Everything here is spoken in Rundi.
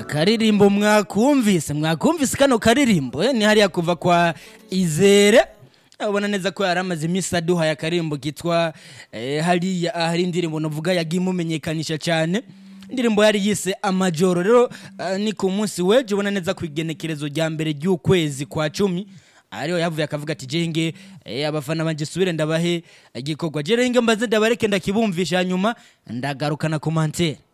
akaririmbo mwakumvise kano karirimbo ni hariya kuva kwa Izere ubona neza ko yaramaze imisi aduhaye akaririmbo kitwa hariya hari indirimbo novuga yagiye mumenyekanisha cyane indirimbo yari yise Amajoro rero ni ku munsi weje ubona neza ku igenekerezo rya mbere ry'ukwezi kwa 10 ariyo yavuye akavuga ati jenge abafana banje subire ndabahe igikorwa jerenge mbaze ndabareke ndakibumvisha nyuma ndagarukana commentaire